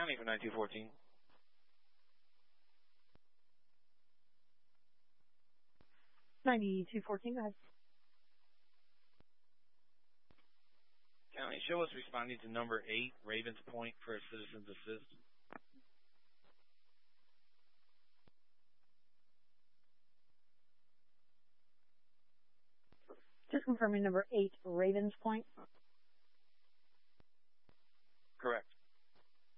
County for 9214. 9214, go ahead. County, show us responding to number 8, Ravens Point, for a citizen's assist. Just confirming number 8, Ravens Point.